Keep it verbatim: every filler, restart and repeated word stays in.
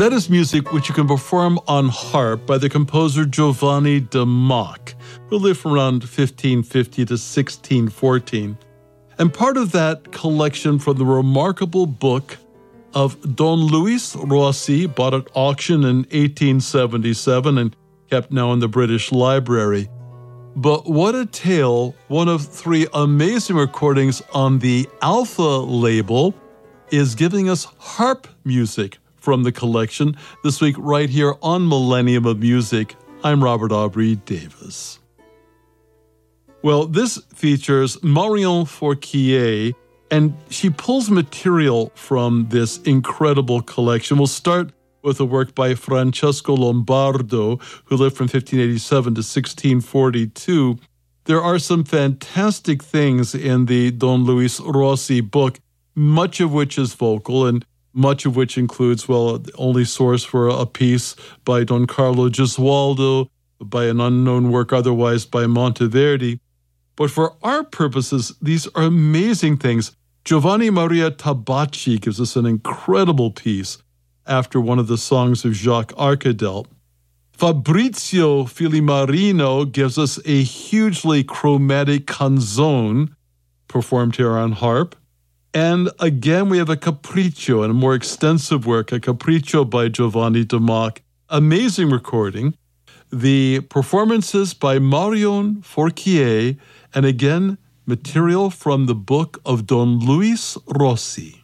that is music which you can perform on harp by the composer Giovanni de Mock, who lived from around fifteen fifty to sixteen fourteen. And part of that collection from the remarkable book of Don Luis Rossi, bought at auction in eighteen seventy-seven and kept now in the British Library. But what a tale, one of three amazing recordings on the Alpha label is giving us harp music from the collection this week right here on Millennium of Music. I'm Robert Aubrey Davis. Well, this features Marion Fourquier, and she pulls material from this incredible collection. We'll start with a work by Francesco Lombardo, who lived from fifteen eighty-seven to sixteen forty-two. There are some fantastic things in the Don Luis Rossi book, much of which is vocal and much of which includes, well, the only source for a piece by Don Carlo Gesualdo, by an unknown work otherwise by Monteverdi. But for our purposes, these are amazing things. Giovanni Maria Tabacci gives us an incredible piece after one of the songs of Jacques Arcadel. Fabrizio Filimarino gives us a hugely chromatic canzone performed here on harp. And again, we have a capriccio and a more extensive work, a capriccio by Giovanni de Mock. Amazing recording. The performances by Marion Fourquier, and again, material from the book of Don Luis Rossi.